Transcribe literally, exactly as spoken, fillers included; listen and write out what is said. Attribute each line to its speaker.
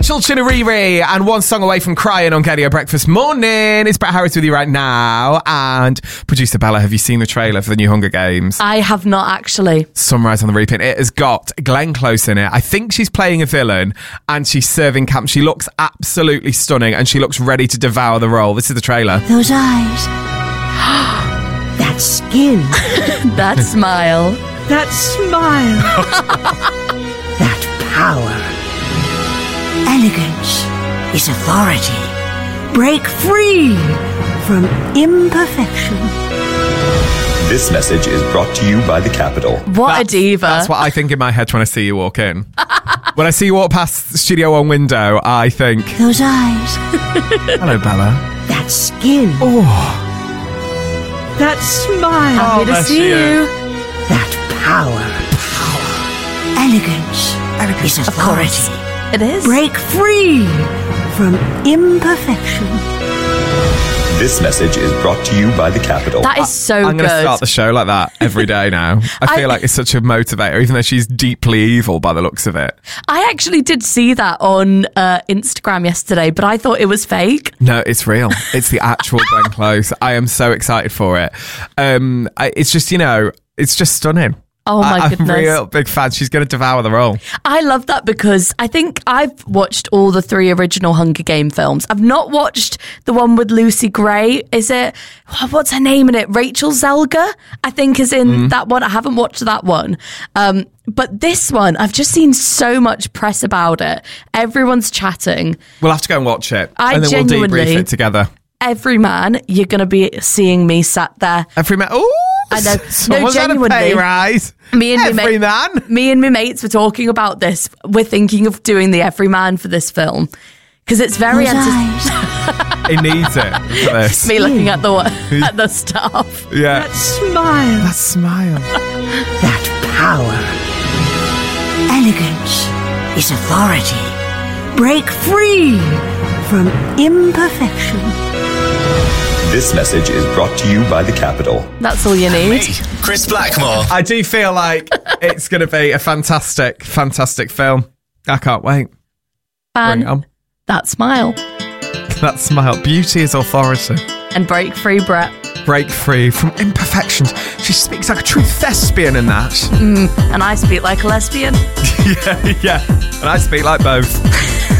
Speaker 1: Rachel Chinariri and One Song Away from Crying on Gay Breakfast Morning. It's Brett Harris with you right now. And producer Bella, have you seen the trailer for the new Hunger Games?
Speaker 2: I have not actually.
Speaker 1: Sunrise on the repeat. It has got Glenn Close in it. I think she's playing a villain and she's serving camp. She looks absolutely stunning and she looks ready to devour the role. This is the trailer.
Speaker 3: Those eyes. That skin.
Speaker 2: That smile.
Speaker 3: That smile. That power. Elegance is authority. Break free from imperfection.
Speaker 4: This message is brought to you by the Capitol.
Speaker 2: What
Speaker 1: that's,
Speaker 2: a diva.
Speaker 1: That's what I think in my head when I see you walk in. When I see you walk past the Studio One window, I think...
Speaker 3: Those eyes.
Speaker 1: Hello, Bella.
Speaker 3: That skin.
Speaker 1: Oh.
Speaker 3: That smile.
Speaker 2: Happy
Speaker 1: Oh,
Speaker 2: to
Speaker 1: bless
Speaker 2: see
Speaker 1: you.
Speaker 2: you.
Speaker 3: That power. Power. Elegance is authority.
Speaker 2: It is.
Speaker 3: Break free from imperfection.
Speaker 4: This message is brought to you by the Capitol.
Speaker 2: That is so
Speaker 1: I'm
Speaker 2: good.
Speaker 1: going to start the show like that every day now. I feel
Speaker 2: I-
Speaker 1: like it's such a motivator, even though she's deeply evil by the looks of it.
Speaker 2: I actually did see that on uh, Instagram yesterday, but I thought it was fake.
Speaker 1: No, it's real. It's the actual Glenn Close. I am so excited for it. Um, I, it's just, you know, it's just stunning.
Speaker 2: Oh my
Speaker 1: I, I'm
Speaker 2: goodness.
Speaker 1: a real big fan. She's going to devour the role.
Speaker 2: I love that because I think I've watched all the three original Hunger Game films. I've not watched the one with Lucy Gray. Is it, what's her name in it? Rachel Zelga, I think, is in
Speaker 1: Mm.
Speaker 2: that one. I haven't watched that one. Um, but this one, I've just seen so much press about it. Everyone's chatting.
Speaker 1: We'll have to go and watch it.
Speaker 2: I
Speaker 1: and then we'll
Speaker 2: genuinely-
Speaker 1: debrief it together.
Speaker 2: Every man, you're going to be seeing me sat there.
Speaker 1: Every man. Oh,
Speaker 2: I know. No,
Speaker 1: someone's had a pay
Speaker 2: genuinely.
Speaker 1: rise.
Speaker 2: Me and
Speaker 1: Every
Speaker 2: my
Speaker 1: man.
Speaker 2: ma- me and my mates were talking about this. We're thinking of doing the Everyman for this film because it's very
Speaker 3: Those
Speaker 2: enter-
Speaker 3: eyes.
Speaker 1: It needs it. Look at this.
Speaker 2: me looking at the at the stuff.
Speaker 1: Yeah.
Speaker 3: That smile.
Speaker 1: That smile.
Speaker 3: That power. Elegance is authority. Break free from imperfection.
Speaker 4: This message is brought to you by the Capitol.
Speaker 2: That's all you need.
Speaker 5: Chris Blackmore.
Speaker 1: I do feel like it's going to be a fantastic, fantastic film. I can't wait. Bring it
Speaker 2: Fan
Speaker 1: on.
Speaker 2: that smile
Speaker 1: That smile. Beauty is authority.
Speaker 2: and break free, Brett.
Speaker 1: Break free from imperfections. She speaks like a true thespian in that.
Speaker 2: And I speak like a lesbian.
Speaker 1: yeah, yeah. And I speak like both.